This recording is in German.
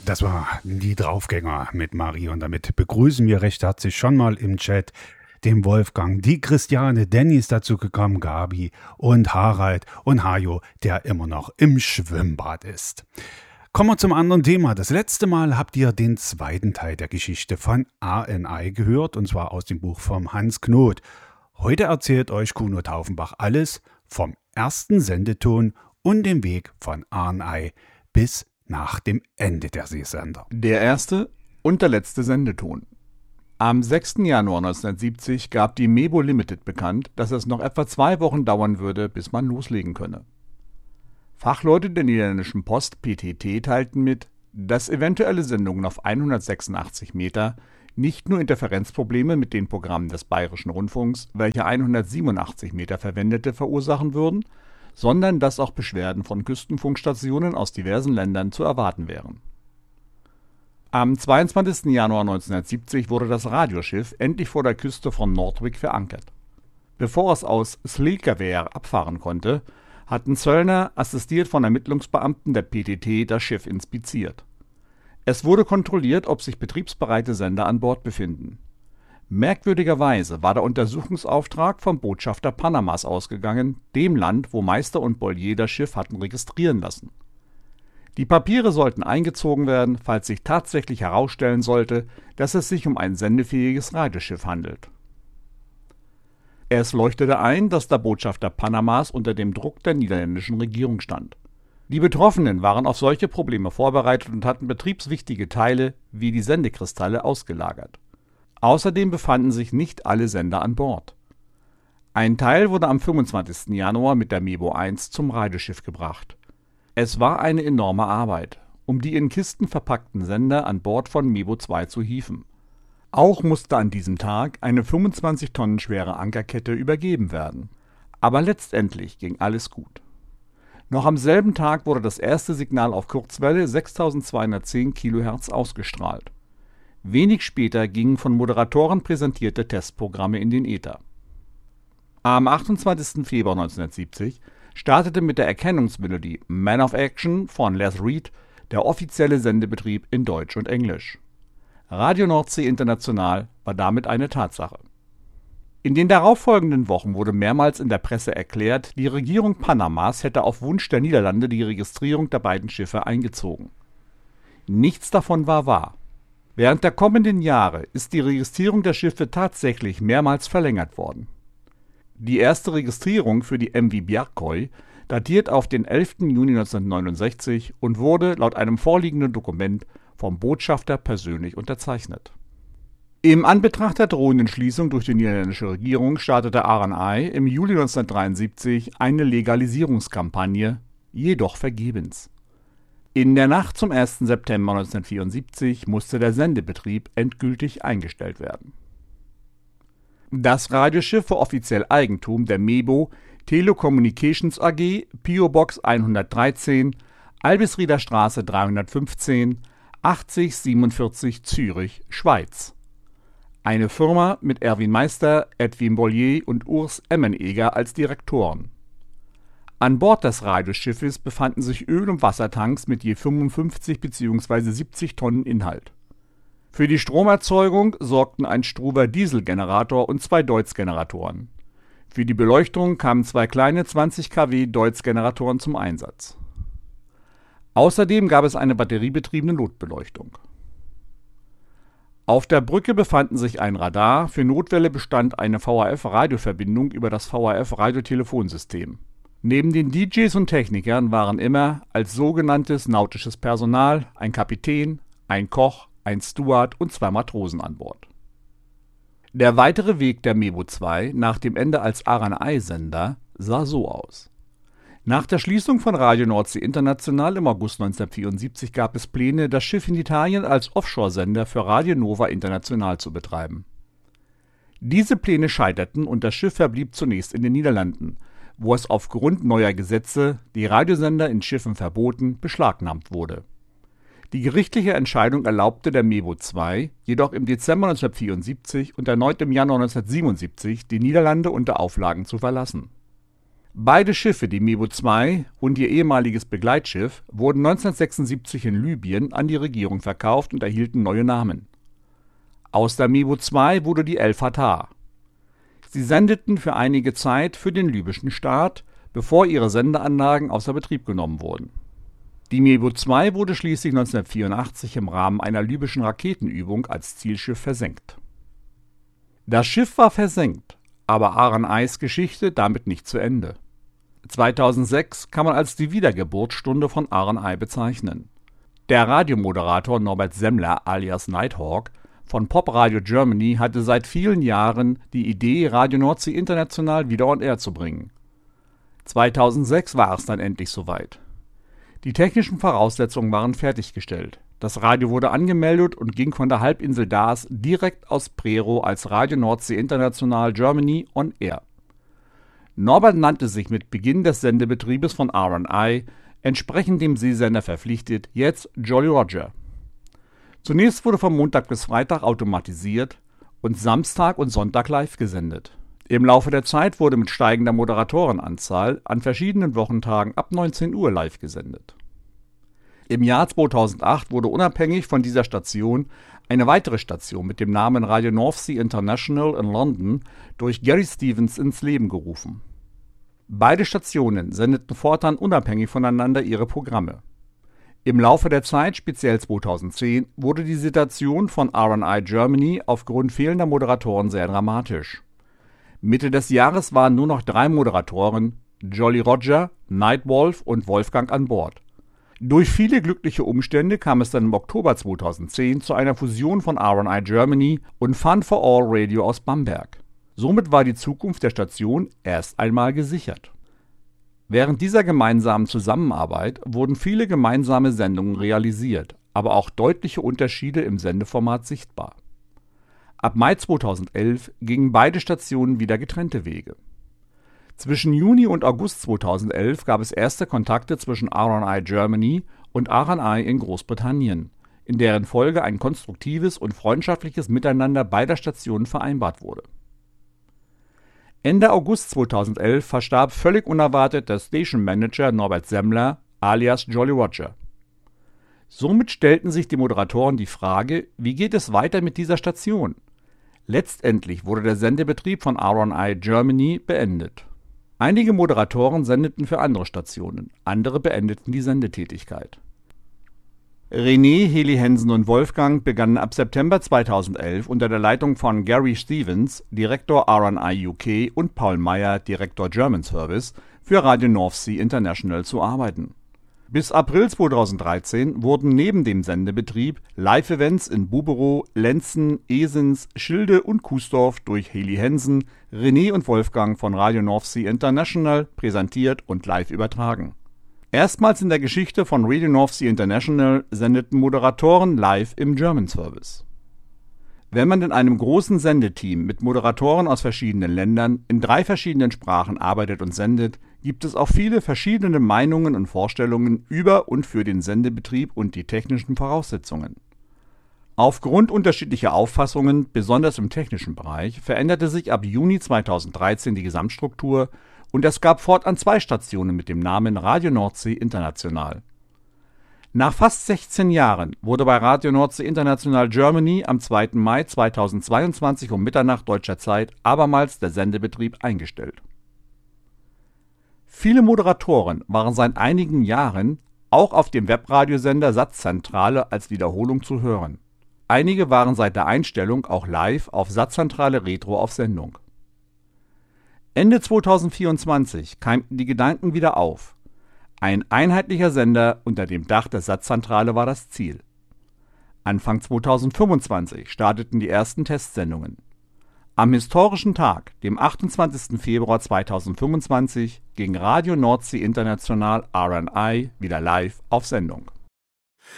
Das war die Draufgänger mit Marie und damit begrüßen wir recht herzlich schon mal im Chat den Wolfgang, die Christiane, Danny ist dazu gekommen, Gabi und Harald und Hajo, der immer noch im Schwimmbad ist. Kommen wir zum anderen Thema. Das letzte Mal habt ihr den zweiten Teil der Geschichte von RNI gehört, und zwar aus dem Buch von Hans Knoth. Heute erzählt euch Kuno Taufenbach alles vom ersten Sendeton und dem Weg von RNI bis nach dem Ende der Seesender. Der erste und der letzte Sendeton. Am 6. Januar 1970 gab die Mebo Limited bekannt, dass es noch etwa 2 Wochen dauern würde, bis man loslegen könne. Fachleute der niederländischen Post PTT teilten mit, dass eventuelle Sendungen auf 186 Meter nicht nur Interferenzprobleme mit den Programmen des Bayerischen Rundfunks, welche 187 Meter verwendete, verursachen würden, sondern dass auch Beschwerden von Küstenfunkstationen aus diversen Ländern zu erwarten wären. Am 22. Januar 1970 wurde das Radioschiff endlich vor der Küste von Nordwijk verankert. Bevor es aus Slekerweer abfahren konnte, hatten Zöllner, assistiert von Ermittlungsbeamten der PTT, das Schiff inspiziert. Es wurde kontrolliert, ob sich betriebsbereite Sender an Bord befinden. Merkwürdigerweise war der Untersuchungsauftrag vom Botschafter Panamas ausgegangen, dem Land, wo Meister und Bollier das Schiff hatten registrieren lassen. Die Papiere sollten eingezogen werden, falls sich tatsächlich herausstellen sollte, dass es sich um ein sendefähiges Radioschiff handelt. Es leuchtete ein, dass der Botschafter Panamas unter dem Druck der niederländischen Regierung stand. Die Betroffenen waren auf solche Probleme vorbereitet und hatten betriebswichtige Teile wie die Sendekristalle ausgelagert. Außerdem befanden sich nicht alle Sender an Bord. Ein Teil wurde am 25. Januar mit der Mebo 1 zum Radioschiff gebracht. Es war eine enorme Arbeit, um die in Kisten verpackten Sender an Bord von Mebo 2 zu hieven. Auch musste an diesem Tag eine 25 Tonnen schwere Ankerkette übergeben werden. Aber letztendlich ging alles gut. Noch am selben Tag wurde das erste Signal auf Kurzwelle 6210 kHz ausgestrahlt. Wenig später gingen von Moderatoren präsentierte Testprogramme in den Äther. Am 28. Februar 1970 startete mit der Erkennungsmelodie Man of Action von Les Reed der offizielle Sendebetrieb in Deutsch und Englisch. Radio Nordsee International war damit eine Tatsache. In den darauffolgenden Wochen wurde mehrmals in der Presse erklärt, die Regierung Panamas hätte auf Wunsch der Niederlande die Registrierung der beiden Schiffe eingezogen. Nichts davon war wahr. Während der kommenden Jahre ist die Registrierung der Schiffe tatsächlich mehrmals verlängert worden. Die erste Registrierung für die MV Bjarkøy datiert auf den 11. Juni 1969 und wurde laut einem vorliegenden Dokument vom Botschafter persönlich unterzeichnet. Im Anbetracht der drohenden Schließung durch die niederländische Regierung startete RNI im Juli 1973 eine Legalisierungskampagne, jedoch vergebens. In der Nacht zum 1. September 1974 musste der Sendebetrieb endgültig eingestellt werden. Das Radioschiff war offiziell Eigentum der Mebo Telecommunications AG, PO Box 113, Albisrieder Straße 315, 8047 Zürich, Schweiz. Eine Firma mit Erwin Meister, Edwin Bollier und Urs Emmenegger als Direktoren. An Bord des Radioschiffes befanden sich Öl- und Wassertanks mit je 55 bzw. 70 Tonnen Inhalt. Für die Stromerzeugung sorgten ein Struver Dieselgenerator und 2 Deutz-Generatoren. Für die Beleuchtung kamen 2 kleine 20 kW Deutz-Generatoren zum Einsatz. Außerdem gab es eine batteriebetriebene Notbeleuchtung. Auf der Brücke befanden sich ein Radar, für Notfälle bestand eine VHF-Radioverbindung über das VHF-Radiotelefonsystem. Neben den DJs und Technikern waren immer als sogenanntes nautisches Personal ein Kapitän, ein Koch, ein Steward und 2 Matrosen an Bord. Der weitere Weg der Mebo 2 nach dem Ende als RNI-Sender sah so aus. Nach der Schließung von Radio Nordsee International im August 1974 gab es Pläne, das Schiff in Italien als Offshore-Sender für Radio Nova International zu betreiben. Diese Pläne scheiterten und das Schiff verblieb zunächst in den Niederlanden, wo es aufgrund neuer Gesetze, die Radiosender in Schiffen verboten, beschlagnahmt wurde. Die gerichtliche Entscheidung erlaubte der Mebo 2 jedoch im Dezember 1974 und erneut im Januar 1977 die Niederlande unter Auflagen zu verlassen. Beide Schiffe, die Mebo II und ihr ehemaliges Begleitschiff, wurden 1976 in Libyen an die Regierung verkauft und erhielten neue Namen. Aus der Mebo II wurde die El Fatah. Sie sendeten für einige Zeit für den libyschen Staat, bevor ihre Sendeanlagen außer Betrieb genommen wurden. Die Mebo II wurde schließlich 1984 im Rahmen einer libyschen Raketenübung als Zielschiff versenkt. Das Schiff war versenkt, aber RNIs Geschichte damit nicht zu Ende. 2006 kann man als die Wiedergeburtsstunde von RNI bezeichnen. Der Radiomoderator Norbert Semmler alias Nighthawk von Pop Radio Germany hatte seit vielen Jahren die Idee, Radio Nordsee International wieder on air zu bringen. 2006 war es dann endlich soweit. Die technischen Voraussetzungen waren fertiggestellt. Das Radio wurde angemeldet und ging von der Halbinsel Dars direkt aus Prerow als Radio Nordsee International Germany on air. Norbert nannte sich mit Beginn des Sendebetriebes von RNI, entsprechend dem Seesender verpflichtet, jetzt Jolly Roger. Zunächst wurde von Montag bis Freitag automatisiert und Samstag und Sonntag live gesendet. Im Laufe der Zeit wurde mit steigender Moderatorenanzahl an verschiedenen Wochentagen ab 19 Uhr live gesendet. Im Jahr 2008 wurde unabhängig von dieser Station eine weitere Station mit dem Namen Radio Northsea International in London durch Gary Stevens ins Leben gerufen. Beide Stationen sendeten fortan unabhängig voneinander ihre Programme. Im Laufe der Zeit, speziell 2010, wurde die Situation von RNI Germany aufgrund fehlender Moderatoren sehr dramatisch. Mitte des Jahres waren nur noch 3 Moderatoren, Jolly Roger, Nightwolf und Wolfgang an Bord. Durch viele glückliche Umstände kam es dann im Oktober 2010 zu einer Fusion von RNI Germany und Fun for All Radio aus Bamberg. Somit war die Zukunft der Station erst einmal gesichert. Während dieser gemeinsamen Zusammenarbeit wurden viele gemeinsame Sendungen realisiert, aber auch deutliche Unterschiede im Sendeformat sichtbar. Ab Mai 2011 gingen beide Stationen wieder getrennte Wege. Zwischen Juni und August 2011 gab es erste Kontakte zwischen RNI Germany und RNI in Großbritannien, in deren Folge ein konstruktives und freundschaftliches Miteinander beider Stationen vereinbart wurde. Ende August 2011 verstarb völlig unerwartet der Station Manager Norbert Semmler alias Jolly Roger. Somit stellten sich die Moderatoren die Frage, wie geht es weiter mit dieser Station? Letztendlich wurde der Sendebetrieb von RNI Germany beendet. Einige Moderatoren sendeten für andere Stationen, andere beendeten die Sendetätigkeit. René, Heli Hensen und Wolfgang begannen ab September 2011 unter der Leitung von Gary Stevens, Direktor RNI UK, und Paul Meyer, Direktor German Service, für Radio Northsea International zu arbeiten. Bis April 2013 wurden neben dem Sendebetrieb Live-Events in Buberow, Lenzen, Esens, Schilde und Kuesdorf durch Heli Hensen, René und Wolfgang von Radio Northsea International präsentiert und live übertragen. Erstmals in der Geschichte von Radio Northsea International sendeten Moderatoren live im German Service. Wenn man in einem großen Sendeteam mit Moderatoren aus verschiedenen Ländern in 3 verschiedenen Sprachen arbeitet und sendet, gibt es auch viele verschiedene Meinungen und Vorstellungen über und für den Sendebetrieb und die technischen Voraussetzungen. Aufgrund unterschiedlicher Auffassungen, besonders im technischen Bereich, veränderte sich ab Juni 2013 die Gesamtstruktur und es gab fortan 2 Stationen mit dem Namen Radio Nordsee International. Nach fast 16 Jahren wurde bei Radio Nordsee International Germany am 2. Mai 2022 um Mitternacht deutscher Zeit abermals der Sendebetrieb eingestellt. Viele Moderatoren waren seit einigen Jahren auch auf dem Webradiosender Satzzentrale als Wiederholung zu hören. Einige waren seit der Einstellung auch live auf Satzzentrale Retro auf Sendung. Ende 2024 keimten die Gedanken wieder auf. Ein einheitlicher Sender unter dem Dach der Satzzentrale war das Ziel. Anfang 2025 starteten die ersten Testsendungen. Am historischen Tag, dem 28. Februar 2025, ging Radio Nordsee International RNI wieder live auf Sendung.